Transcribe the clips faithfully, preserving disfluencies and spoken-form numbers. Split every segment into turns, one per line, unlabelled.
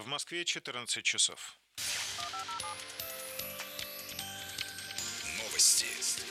В Москве четырнадцать часов.
Новости.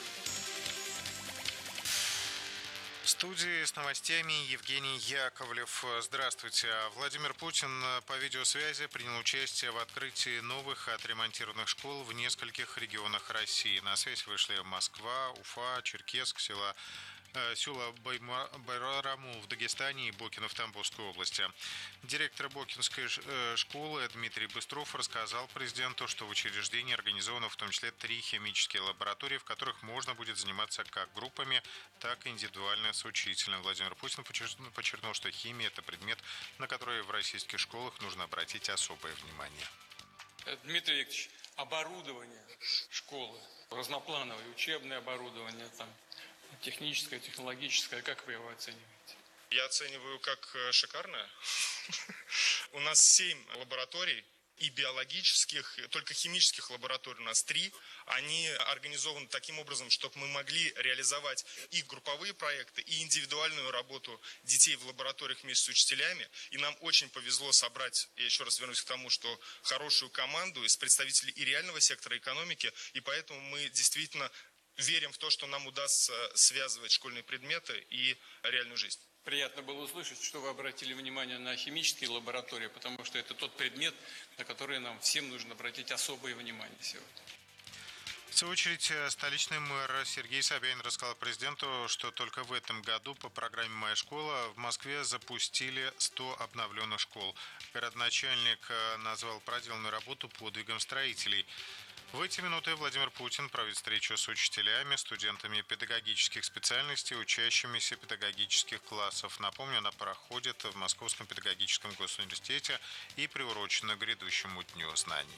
В студии с новостями Евгений Яковлев. Здравствуйте. Владимир Путин по видеосвязи принял участие в открытии новых отремонтированных школ в нескольких регионах России. На связь вышли Москва, Уфа, Черкесск, села Села Байраму в Дагестане и Бокино в Тамбовской области. Директор Бокинской школы Дмитрий Быстров рассказал президенту, что в учреждении организовано в том числе три химические лаборатории, в которых можно будет заниматься как группами, так и индивидуально с учителем. Владимир Путин подчеркнул, что химия – это предмет, на который в российских школах нужно обратить особое внимание.
Дмитрий Викторович, оборудование школы, разноплановое учебное оборудование, там, техническое, технологическое, как вы его оцениваете?
Я оцениваю как шикарное. У нас семь лабораторий, и биологических, только химических лабораторий у нас три. Они организованы таким образом, чтобы мы могли реализовать и групповые проекты, и индивидуальную работу детей в лабораториях вместе с учителями. И нам очень повезло собрать, я еще раз вернусь к тому, что хорошую команду из представителей и реального сектора экономики, и поэтому мы действительно верим в то, что нам удастся связывать школьные предметы и реальную жизнь.
Приятно было услышать, что вы обратили внимание на химические лаборатории, потому что это тот предмет, на который нам всем нужно обратить особое внимание сегодня.
В свою очередь, столичный мэр Сергей Собянин рассказал президенту, что только в этом году по программе «Моя школа» в Москве запустили сто обновленных школ. Городначальник назвал проделанную работу подвигом строителей. В эти минуты Владимир Путин проводит встречу с учителями, студентами педагогических специальностей, учащимися педагогических классов. Напомню, она проходит в Московском педагогическом госуниверситете и приурочена к грядущему Дню знаний.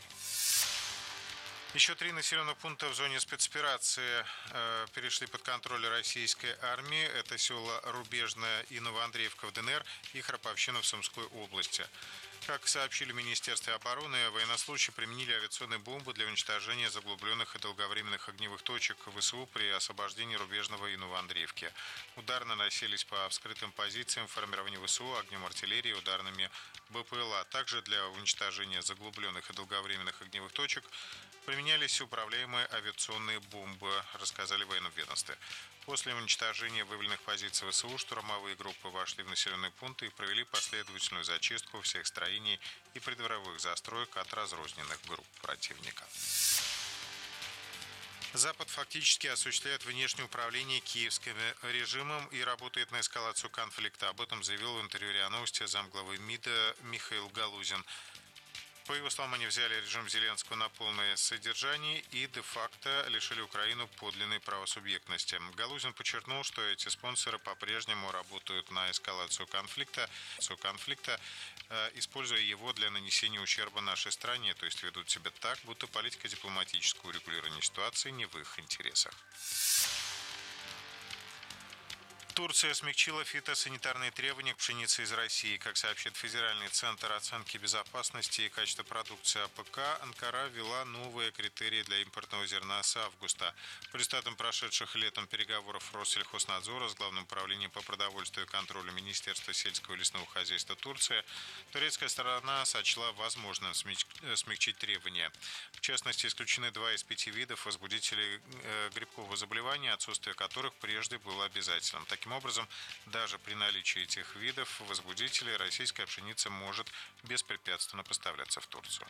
Еще три населенных пункта в зоне спецоперации э, перешли под контроль российской армии. Это села Рубежное и Новоандреевка в ДНР и Храповщина в Сумской области. Как сообщили в Министерстве обороны, военнослужащие применили авиационные бомбы для уничтожения заглубленных и долговременных огневых точек ВСУ при освобождении Рубежного и Новоандреевки. Удары наносились по вскрытым позициям формирования ВСУ огнем артиллерии, ударными БПЛА. Также для уничтожения заглубленных и долговременных огневых точек применялись управляемые авиационные бомбы, рассказали в военном ведомстве. После уничтожения выявленных позиций ВСУ штурмовые группы вошли в населенные пункты и провели последовательную зачистку всех строений и придворовых застроек от разрозненных групп противника. Запад фактически осуществляет внешнее управление киевским режимом и работает на эскалацию конфликта. Об этом заявил в интервью РИА Новости замглавы МИДа Михаил Галузин. По его словам, они взяли режим Зеленского на полное содержание и де-факто лишили Украину подлинной правосубъектности. Галузин подчеркнул, что эти спонсоры по-прежнему работают на эскалацию конфликта, конфликта, используя его для нанесения ущерба нашей стране, то есть ведут себя так, будто политика дипломатического урегулирования ситуации не в их интересах. Турция смягчила фитосанитарные требования к пшенице из России. Как сообщает Федеральный центр оценки безопасности и качества продукции АПК, Анкара ввела новые критерии для импортного зерна с августа. По результатам прошедших летом переговоров Россельхознадзора с Главным управлением по продовольствию и контролю Министерства сельского и лесного хозяйства Турции, турецкая сторона сочла возможным смягчить требования. В частности, исключены два из пяти видов возбудителей грибкового заболевания, отсутствие которых прежде было обязательным. Таким образом, даже при наличии этих видов возбудителей российская пшеница может беспрепятственно поставляться в Турцию.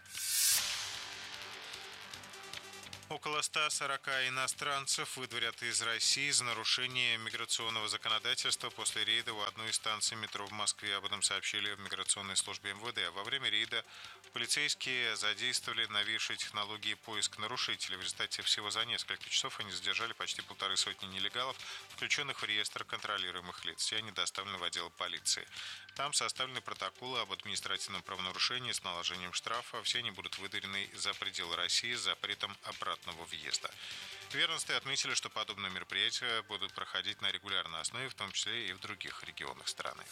Около ста сорока иностранцев выдворят из России за нарушение миграционного законодательства после рейда у одной из станций метро в Москве. Об этом сообщили в миграционной службе эм вэ дэ. Во время рейда полицейские задействовали новейшие технологии поиска нарушителей. В результате всего за несколько часов они задержали почти полторы сотни нелегалов, включенных в реестр контролируемых лиц. Все они доставлены в отдел полиции. Там составлены протоколы об административном правонарушении с наложением штрафа. Все они будут выдворены за пределы России с запретом обратного въезда. В ведомстве отметили, что подобные мероприятия будут проходить на регулярной основе, в том числе и в других регионах страны.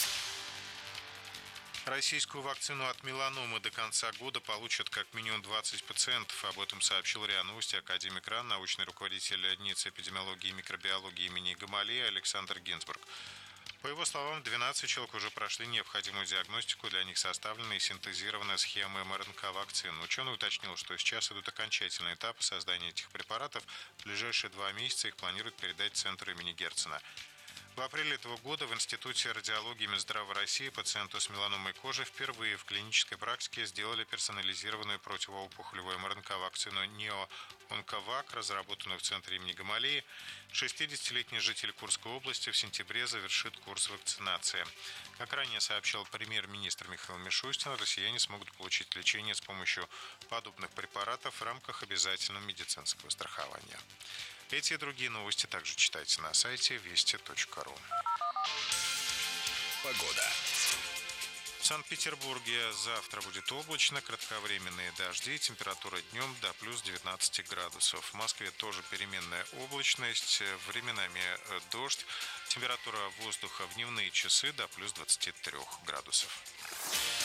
Российскую вакцину от меланомы до конца года получат как минимум двадцать пациентов. Об этом сообщил РИА Новости академик РАН, научный руководитель НИЦ эпидемиологии и микробиологии имени Гамалея Александр Гинзбург. По его словам, двенадцать человек уже прошли необходимую диагностику, для них составлены и синтезированы схемы эм эр эн ка-вакцин. Ученый уточнил, что сейчас идут окончательные этапы создания этих препаратов. В ближайшие два месяца их планируют передать центру имени Герцена. В апреле этого года в Институте радиологии Минздрава России пациенту с меланомой кожи впервые в клинической практике сделали персонализированную противоопухолевую эм эр эн ка-вакцину нео-онковак, разработанную в центре имени Гамалеи. шестидесятилетний житель Курской области в сентябре завершит курс вакцинации. Как ранее сообщал премьер-министр Михаил Мишустин, россияне смогут получить лечение с помощью подобных препаратов в рамках обязательного медицинского страхования. Эти и другие новости также читайте на сайте вести точка ру.
Погода.
В Санкт-Петербурге завтра будет облачно, кратковременные дожди, температура днем до плюс девятнадцати градусов. В Москве тоже переменная облачность, временами дождь, температура воздуха в дневные часы до плюс двадцати трёх градусов.